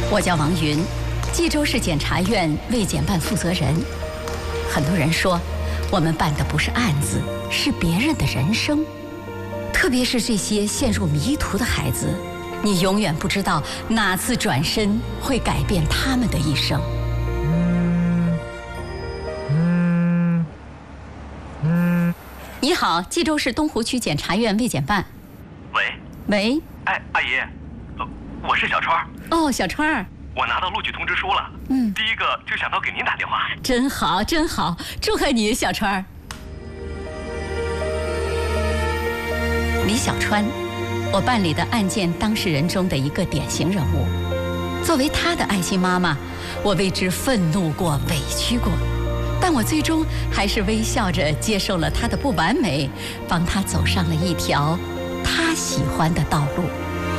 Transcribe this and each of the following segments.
我叫王云，冀州市检察院卫检办负责人。很多人说，我们办的不是案子，是别人的人生。特别是这些陷入迷途的孩子，你永远不知道哪次转身会改变他们的一生。你好，冀州市东湖区检察院卫检办。喂。 哎，阿姨，我是小川。 哦，小川儿。 我拿到录取通知书了。第一个就想到给您打电话。 真好，真好，祝贺你，小川儿。李小川，我办理的案件当事人中的一个典型人物。作为他的爱心妈妈，我为之愤怒过、委屈过，但我最终还是微笑着接受了他的不完美，帮他走上了一条他喜欢的道路。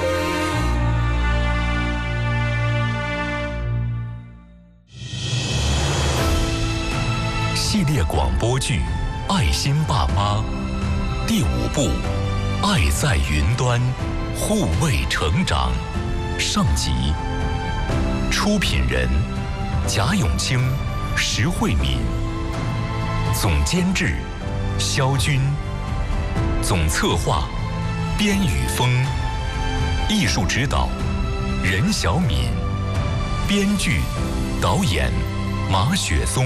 系列广播剧《爱心爸妈》第5部《爱在云端》，互为成长上集。出品人：贾永清、石慧敏。总监制：肖军。总策划：边宇峰。艺术指导：任小敏。编剧、导演：马雪松。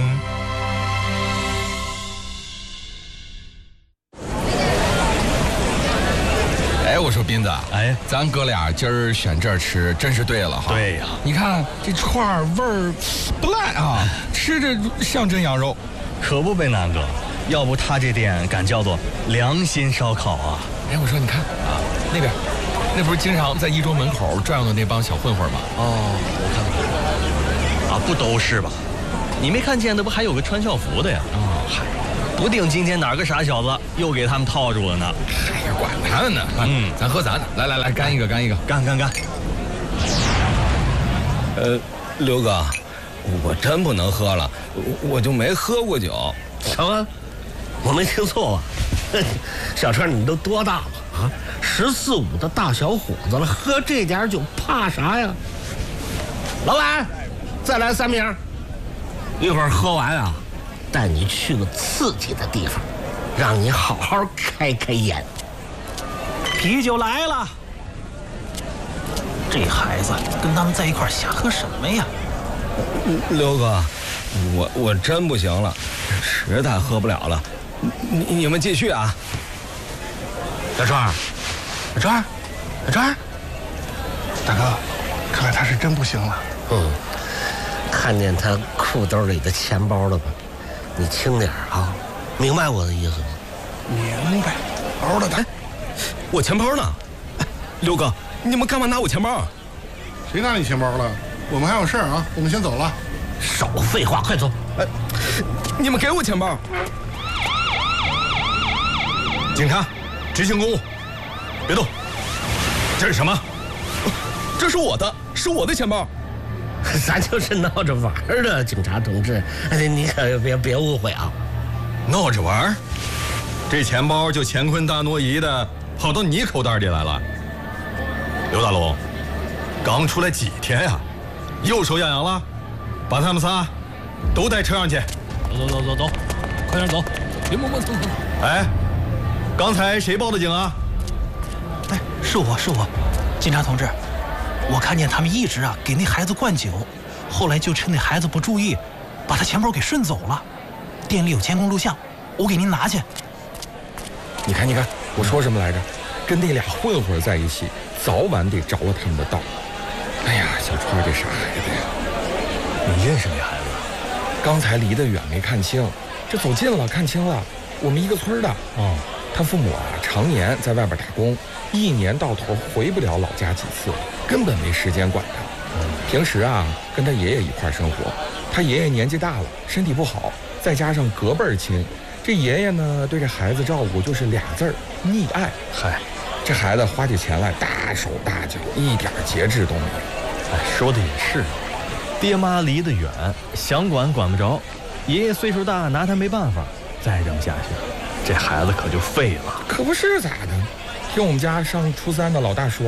哎，我说斌子，咱哥俩今儿选这儿吃，真是对了哈。 对呀， 你看这串儿味儿不赖啊，吃着像真羊肉。 可不呗，南哥，要不他这店敢叫做良心烧烤啊？ 哎，我说你看啊，那边，那不是经常在一中门口转悠的那帮小混混吗？ 哦，我看看，啊，不都是吧？你没看见那不还有个穿校服的呀？ 哦，嗨。 不定今天哪个傻小子又给他们套住了呢？ 嗨呀，管他们呢！咱喝咱的，来，干一个，干。 刘哥，我真不能喝了，我就没喝过酒。 什么？我没听错吧？小川，你都多大了啊？14、15的大小伙子了，喝这点酒怕啥呀？老板，再来3瓶。一会儿喝完啊，带你去个刺激的地方，让你好好开开眼。 啤酒来了。这孩子跟他们在一块瞎喝什么呀？ 刘哥，我真不行了，实在喝不了了。你们继续啊。 小川， 大哥，看来他是真不行了。 看见他裤兜里的钱包了吧？你轻点啊，明白我的意思吗？ 明白，好好的谈。 我钱包呢？刘哥，你们干嘛拿我钱包？ 谁拿你钱包了？我们还有事儿啊，我们先走了。 少废话，快走！ 你们给我钱包。 警察，执行公务，别动。这是什么？ 这是我的钱包。 咱就是闹着玩的，警察同志，你可别误会啊！ 闹着玩？这钱包就乾坤大挪移的跑到你口袋里来了。刘大龙，刚出来几天呀，又手痒痒了，把他们仨都带车上去。 走，快点走，别磨磨蹭蹭。 哎，刚才谁报的警啊？ 哎，是我，警察同志。我看见他们一直给那孩子灌酒，后来就趁那孩子不注意，把他钱包给顺走了。店里有监控录像，我给您拿去。 你看，我说什么来着？跟那俩混混在一起，早晚得着了他们的道。哎呀，小川这傻孩子呀！ 你认识那孩子？ 刚才离得远没看清，这走近了看清了，我们一个村的。 哦， 他父母常年在外边打工，1年到头回不了老家几次，根本没时间管他。平时跟他爷爷一块生活，他爷爷年纪大了，身体不好，再加上隔辈儿亲，这爷爷呢对这孩子照顾就是2字儿溺爱。 嗨， 这孩子花起钱来大手大脚，一点节制都没有。 说的也是，爹妈离得远，想管不着，爷爷岁数大，拿他没办法，再扔下去，这孩子可就废了。 可不是咋的？听我们家上初3的老大说了，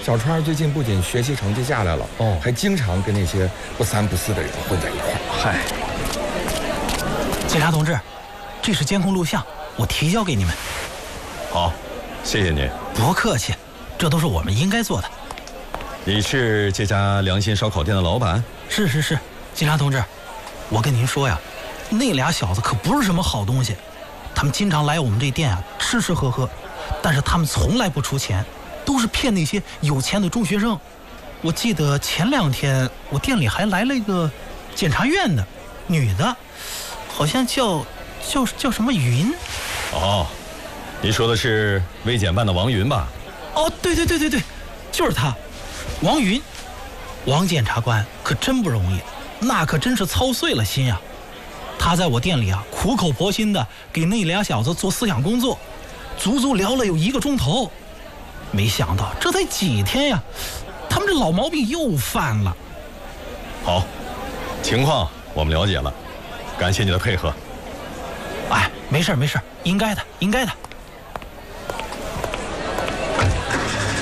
小川最近不仅学习成绩下来了，还经常跟那些不三不四的人混在一块儿。 嗨， 警察同志，这是监控录像，我提交给你们。 好，谢谢您。 不客气，这都是我们应该做的。 你是这家良心烧烤店的老板？ 是，警察同志，我跟您说呀，那俩小子可不是什么好东西，他们经常来我们这店啊吃吃喝喝，但是他们从来不出钱，都是骗那些有钱的中学生。我记得前2天我店里还来了一个检察院的女的，好像叫什么云。 哦，你说的是卫检办的王云吧？ 哦，对，就是她，王云。王检察官可真不容易，那可真是操碎了心呀。他在我店里啊苦口婆心的给那俩小子做思想工作，足足聊了有1个钟头。没想到这才几天呀，他们这老毛病又犯了。 好，情况我们了解了，感谢你的配合。 哎，没事，应该的。